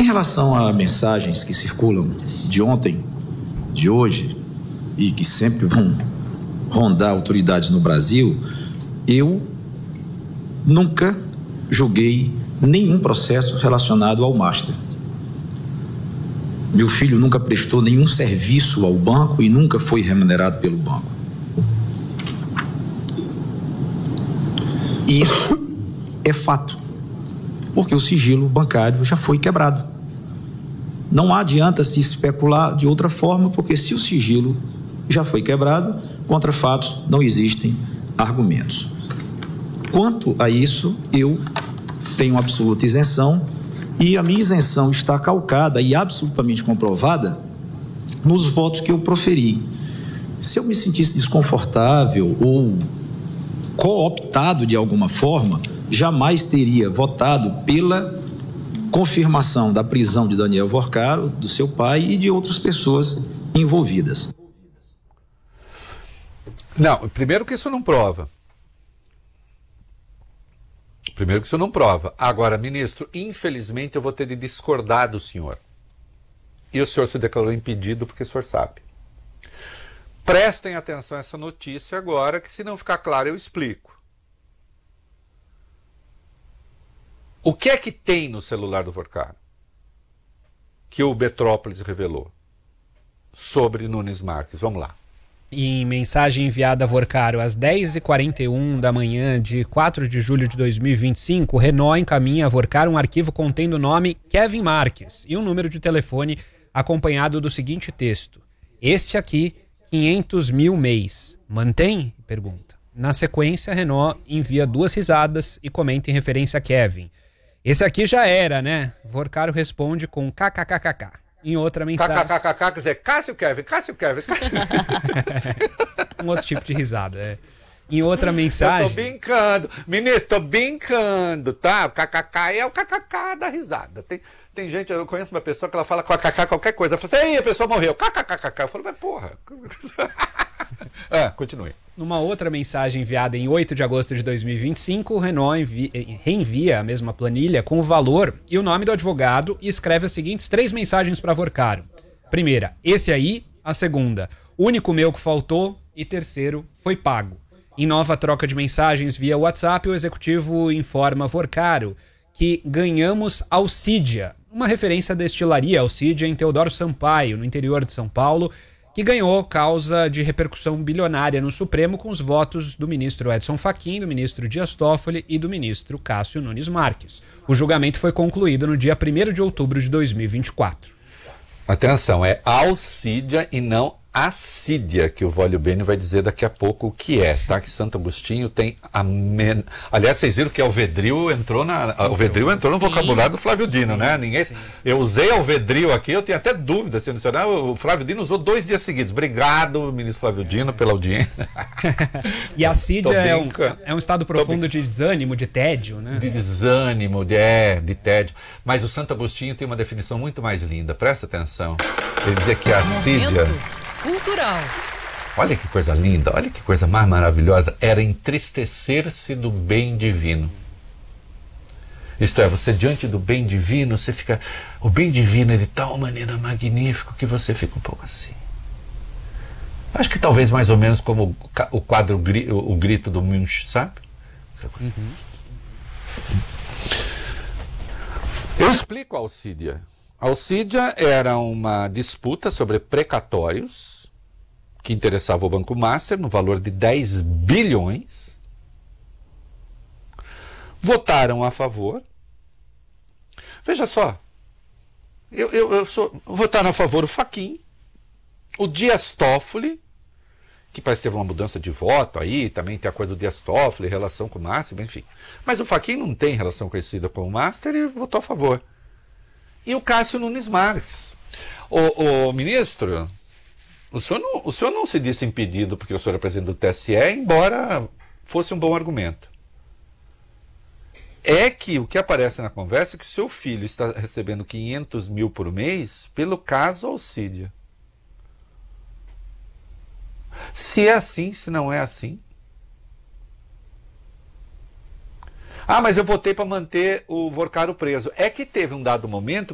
Em relação a mensagens que circulam de ontem, de hoje, e que sempre vão rondar autoridades no Brasil, eu nunca julguei nenhum processo relacionado ao Master. Meu filho nunca prestou nenhum serviço ao banco e nunca foi remunerado pelo banco. Isso é fato, porque o sigilo bancário já foi quebrado. Não adianta se especular de outra forma, porque se o sigilo já foi quebrado, contra fatos não existem argumentos. Quanto a isso, eu tenho absoluta isenção, e a minha isenção está calcada e absolutamente comprovada nos votos que eu proferi. Se eu me sentisse desconfortável ou cooptado de alguma forma, jamais teria votado pela confirmação da prisão de Daniel Vorcaro, do seu pai e de outras pessoas envolvidas. Não, primeiro que isso não prova. Agora, ministro, infelizmente eu vou ter de discordar do senhor. E o senhor se declarou impedido porque o senhor sabe. Prestem atenção a essa notícia agora, que se não ficar claro eu explico. O que é que tem no celular do Vorcaro que o Betrópolis revelou sobre Nunes Marques? Vamos lá. Em mensagem enviada a Vorcaro às 10h41 da manhã de 4 de julho de 2025, Renault encaminha a Vorcaro um arquivo contendo o nome Kevin Marques e um número de telefone acompanhado do seguinte texto: "Este aqui, 500 mil mês. Mantém?" Pergunta. Na sequência, Renault envia 2 risadas e comenta em referência a Kevin. "Esse aqui já era, né?" Vorcaro responde com kkkk. Em outra mensagem... KKKK, quer dizer, Cássio Kevin. Um outro tipo de risada, é. Em outra mensagem... Eu tô brincando. Ministro, tô brincando, tá? O KKK é o KKK da risada. Tem gente, eu conheço uma pessoa que ela fala com a KK qualquer coisa. Eu falo assim, ei, a pessoa morreu. KKKK. Eu falo, mas porra. Continue. Numa outra mensagem enviada em 8 de agosto de 2025, o Renault reenvia a mesma planilha com o valor e o nome do advogado e escreve as seguintes 3 mensagens para Vorcaro. Primeira, esse aí. A segunda, único meu que faltou. E terceiro, foi pago. Em nova troca de mensagens via WhatsApp, o executivo informa Vorcaro que ganhamos Alcídia, uma referência à destilaria Alcídia em Teodoro Sampaio, no interior de São Paulo, que ganhou causa de repercussão bilionária no Supremo com os votos do ministro Edson Fachin, do ministro Dias Toffoli e do ministro Cássio Nunes Marques. O julgamento foi concluído no dia 1º de outubro de 2024. Atenção, é Alcídia e não Assídia, que o Vólio Bene vai dizer daqui a pouco o que é, tá? Que Santo Agostinho tem Aliás, vocês viram que Alvedril entrou no vocabulário do Flávio Dino, né? Eu usei Alvedril aqui, eu tenho até dúvida se o Flávio Dino usou 2 dias seguidos. Obrigado, ministro Flávio Dino, pela audiência. E Assídia é um estado profundo de desânimo, de tédio, né? De desânimo, de tédio. Mas o Santo Agostinho tem uma definição muito mais linda, presta atenção. Ele dizia que a Assídia... Cultural. Olha que coisa linda, olha que coisa mais maravilhosa. Era entristecer-se do bem divino. Isto é, você diante do bem divino, você fica... O bem divino é de tal maneira magnífico que você fica um pouco assim. Acho que talvez mais ou menos como o quadro, o grito do Munch, sabe? Uhum. Eu explico a Alcídia. A Alcídia era uma disputa sobre precatórios que interessava o Banco Master no valor de 10 bilhões. Votaram a favor. Veja só, votaram a favor o Fachin, o Dias Toffoli, que parece que teve uma mudança de voto aí, também tem a coisa do Dias Toffoli, relação com o Master, enfim. Mas o Fachin não tem relação conhecida com o Master e votou a favor. E o Cássio Nunes Marques. O ministro, o senhor não se disse impedido porque o senhor é presidente do TSE, embora fosse um bom argumento. É que o que aparece na conversa é que o seu filho está recebendo 500 mil por mês pelo caso Alcídia. Se é assim, se não é assim. Ah, mas eu votei para manter o Vorcaro preso. É que teve um dado momento